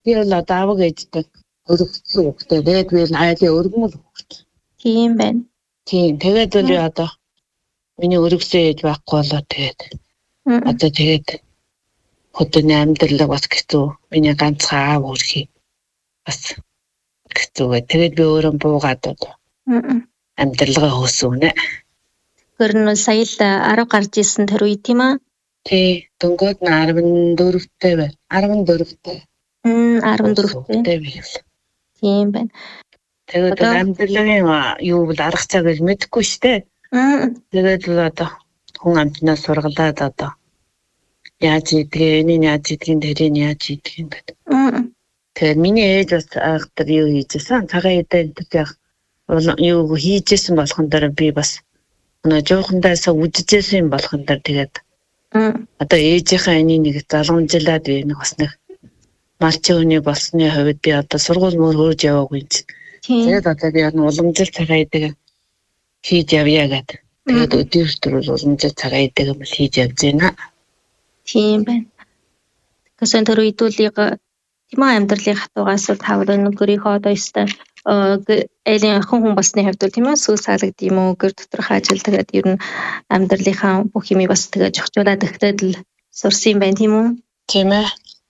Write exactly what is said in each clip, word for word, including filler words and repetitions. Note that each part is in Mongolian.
Би бол одоо аваг ээжтэй өргөцсөн хөхтэй. Тэгээд би айлын өргөмөл хөхтэй. Тийм байна. Тийм. Тэгээд бол одоо миний өргөсөн ээж байхгүй болоо тэгээд. Одоо тэгээд хөдөөний амьдралаа бас хэцүү. Миний ганцхан аав үрхий. Бас хэцүү. Тэгээд би өөрөө буугаад одоо амьдралгаа хөөсөвнэ. Гэрн сая л арав гарч исэн тэр үе тийм аа? Тий, дөнгөд нь арван дөрөвтэй байна. арван дөрөвтэй. Мм, арван дөрөвтэй. Тийм байна. Тэгээд амьдралын юу бол арга цаг гэж мэдэхгүй штэ. Тэгээд л одоо хүн амтнаас сургалаад одоо яаж идэх, энэ яаж идэх, тэрийг яаж идэх юм бэ? Тэгээд миний ээж бас айхтар юу хийжсэн. Цагаан эдэн яг юу хийжсэн болгон дээр би бас өнөө жоохондоос үдчихсэн юм болгон дээр тэгээд одоо ээжийнхээ энийг нэг залгамжлаад би нэг бас нэг малчин хүний болсны хувьд би одоо сургууль мөр хөөж яваагүй юм чинь. Тэгээд одоо би уламжлал цагаан эдэг хийж явъя гэдэг. Тэгээд өдөртөр уламжлал цагаан эдэг юм хийж явж байна. Тийм байна. Гэсэн тэр үедүүлийг тийм амьдралын хатуугаас тавар нөгөөрийнхөө одоо ёстой элийн хэн хүн болсны хувьд тийм ээ сүүс салгад юм уу гэр доторх ажил тэгээд ер нь амьдралынхаа бүх юмыг бас тэгээд зохицуулаад өгтөд л сурсан юм байна тийм үү? Тийм ээ.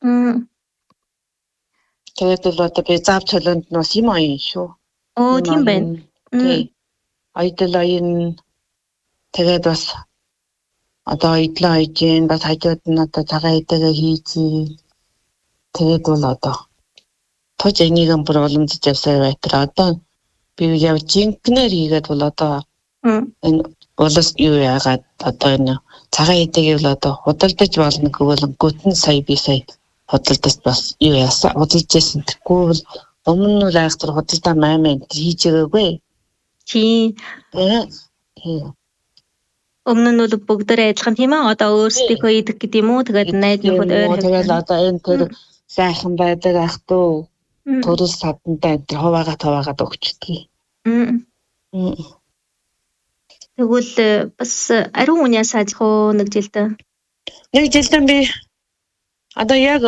Тэгээд бол одоо би зав цолонд нь бас юм аян шүү. Оо тийм байна. Тий. Айдал аян тэгээд бас одоо идлээ аяжин бас хажууд нь одоо цагаан эдэгээ хийжээ. Тэгээд бол одоо тож энийгэн бүр уламжиж явсаар байтар одоо би яв жинкнэр хийгээд бол одоо энэ улс юу яагаад одоо энэ цагаан эдэгийг л одоо худалдаж болно гэвэл гүтэн сая би сая худалдаж бас юу яасан худалдаж байсан тэгэхгүй бол өмнө нь айхтар худалдаа маймаа хийж байгаагүй. Тий. Өмнө нь бол бүгдээрээ адилхан тийм ээ одоо өөрсдийнхөө идэх гэдэг юм уу тэгээд найз нөхөд өөр тэгээд одоо энэ тэр сайхан байдаг ах дөө төрөл садантай энэ хуваагаа таваагаад өгчдөг. Тэгвэл бас ариун үнэ сааж хөө нэг жилдээ. Нэг жилдээ би одоо яг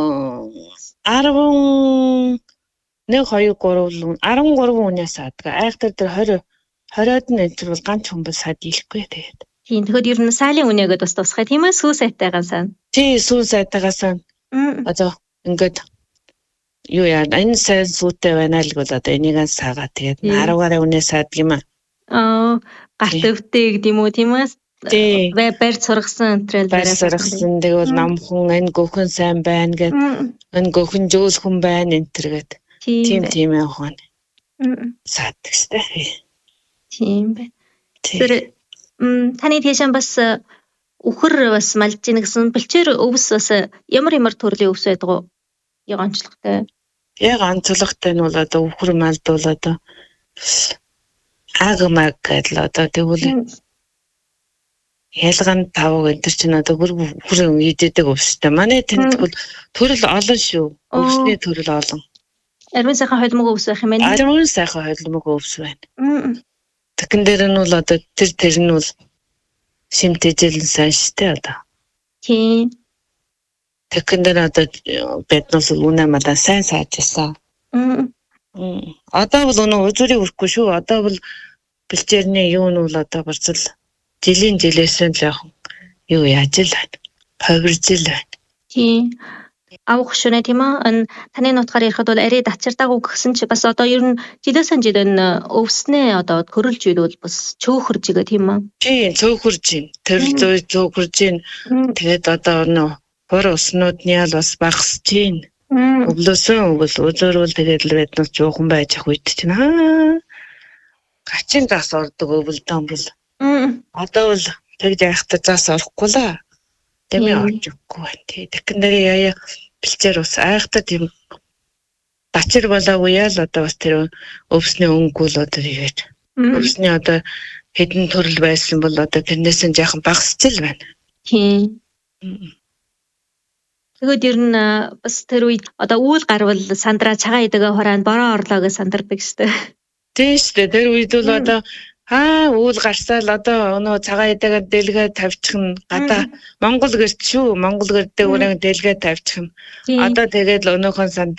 арван нэг хоёр гурван арван гурван үнэ саадаг. Айхтар тэр двадцать двадцать нь энэ бол ганц хүн бас саад ийлэхгүй тэгээд. Тийм тэгэхээр ер нь саалын үнэ гэдээ бас тусгай тийм ээ сүү сайтайгаа сан. Тий сүү сайтайгаа сан. Одоо ингээд юу яа энэ сайн сүүтэй байна л бол одоо энийг саагаа тэгээд арав гаруй үнэ саадаг юм аа. Аа гарт өвтэй гэдэг юм уу тийм ээ? Тий. Барь сургасан энтрэл барь сургасан тэгвэл намхан энэ гөхөн сайн байна гэд энэ гөхөн жөөлхөн байна энтэр гэд. Тийм тийм ээ хоо. Саадаг штэ. Тийм байна. Тэр таны тийшээ бас үхэр бас малж ийн гэсэн бэлчээр өвс бас ямар ямар төрлийн өвс байдаг уу? Яг онцлогтой. Яг онцлогтой нь бол одоо үхэр малд бол одоо агмаг гэдэл одоо тэгвэл ялган тав гэдэг чинь одоо бүр бүр ийдэдэг өвстэй. Манай тэнд бол төрөл олон шүү. Өвсний төрөл олон. Ариун сайхан холимог өвс байх юм байна. Ариун сайхан холимог өвс байна. Тэгэн дээр нь бол одоо тэр тэр нь бол шимтэжэл сайн штэ одоо. Тийм. Тэгэн дээр одоо биднээс үнэ мадаа сайн саажсан. Одоо бол өнөө үзүүрийг өрөхгүй шүү. Одоо бол бэлчээрний юу нь бол одоо барцал жилийн жилээсэн л яг юу яаж л байна. Ховирж л байна. Тийм. Авах шөнэ тийм ээ. Таны нутгаар ярихад бол арай дачирдаагүй гэсэн чи бас одоо ер нь жилээсэн жил энэ өвснээ одоо төрөлж ивэл бас чөөхөрж игээ тийм ээ. Тийм цөөхөрж ийн. Төрөл зүй цөөхөрж ийн. Тэгээд одоо нөө бор уснууд нь ял бас багасж ийн. Өглөөсөн өгөл өглөөрөл тэгээд л бид нас жоохон байж ах үед чинь аа гачин зас ордог өвөлдөн бол одоо бол тэгж яхад зас орохгүй л тэмээ орж өгөхгүй байна тий тэгэн дээр яа бэлчээр ус айхтаа тийм дачир болоогүй яа л одоо бас тэр өвсний өнгө л одоо тэгээд өвсний одоо хэдэн төрөл байсан бол одоо тэрнээс нь жоохон багасч л байна тий. Тэгвэл ер нь бас тэр үед одоо үүл гарвал сандраа цагаан эдэгээ хураанд бороо орлоо гэж сандардаг штэ. Тийм штэ тэр үед бол одоо Аа үйл гарсаал одоо өнөө цагаан эдэгээр дэлгээ тавьчих нь гадаа Монгол гэрт шүү. Монгол гэрдээ өрөө дэлгээ тавьчих нь. Одоо тэгээд өнөөхөн санд